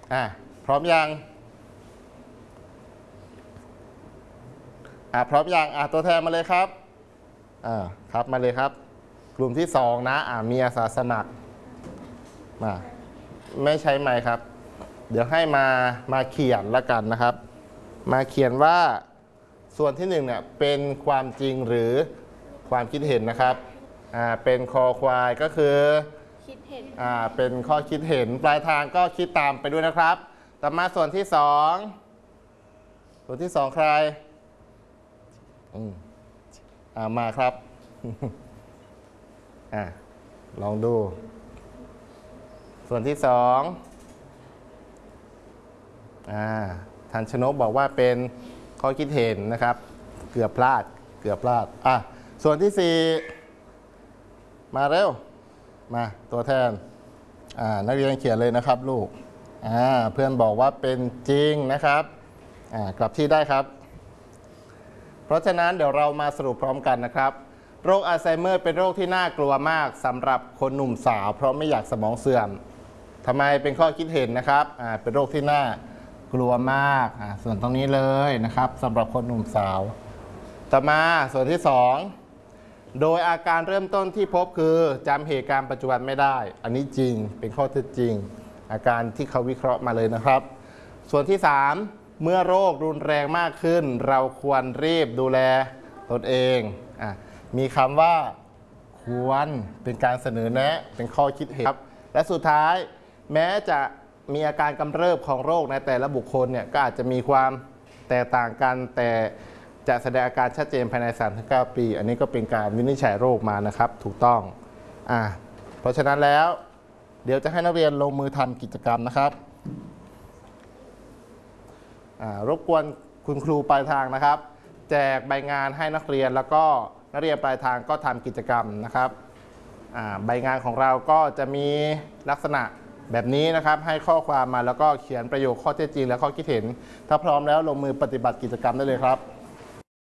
พร้อมยังพร้อมยังตัวแทนมาเลยครับครับมาเลยครับกลุ่มที่2นะมีอาสาสมัครมาไม่ใช้ไมค์ครับเดี๋ยวให้มาเขียนแล้วกันนะครับมาเขียนว่าส่วนที่1เนี่ยเป็นความจริงหรือความคิดเห็นนะครับเป็นคอควายก็คือคิดเห็นเป็นข้อคิดเห็นปลายทางก็คิดตามไปด้วยนะครับต่อมาส่วนที่2ส่วนที่2ใครมาครับ ลองดูส่วนที่2ทันชนกบอกว่าเป็นข้อคิดเห็นนะครับเกือบพลาดส่วนที่4มาเร็วมาตัวแทนนักเรียนเขียนเลยนะครับลูกเพื่อนบอกว่าเป็นจริงนะครับกลับที่ได้ครับเพราะฉะนั้นเดี๋ยวเรามาสรุปพร้อมกันนะครับโรคอัลไซเมอร์เป็นโรคที่น่ากลัวมากสำหรับคนหนุ่มสาวเพราะไม่อยากสมองเสื่อมทำไมเป็นข้อคิดเห็นนะครับเป็นโรคที่น่ากลัวมากส่วนตรงนี้เลยนะครับสำหรับคนหนุ่มสาวต่อมาส่วนที่2โดยอาการเริ่มต้นที่พบคือจำเหตุการณ์ปัจจุบันไม่ได้อันนี้จริงเป็นข้อเท็จจริงอาการที่เขาวิเคราะห์มาเลยนะครับส่วนที่3เมื่อโรครุนแรงมากขึ้นเราควรรีบดูแลตนเองมีคำว่าควรเป็นการเสนอแนะเป็นข้อคิดเห็นครับและสุดท้ายแม้จะมีอาการกำเริบของโรคในแต่ละบุคคลเนี่ยก็อาจจะมีความแตกต่างกันแต่จะแสดงอาการชัดเจนภายใน 3-9 ปีอันนี้ก็เป็นการวินิจฉัยโรคมานะครับถูกต้องเพราะฉะนั้นแล้วเดี๋ยวจะให้นักเรียนลงมือทำกิจกรรมนะครับรบกวนคุณครูปลายทางนะครับแจกใบงานให้นักเรียนแล้วก็นักเรียนปลายทางก็ทำกิจกรรมนะครับใบงานของเราก็จะมีลักษณะแบบนี้นะครับให้ข้อความมาแล้วก็เขียนประโยคข้อเท็จจริงและข้อคิดเห็นถ้าพร้อมแล้วลงมือปฏิบัติกิจกรรมได้เลยครับ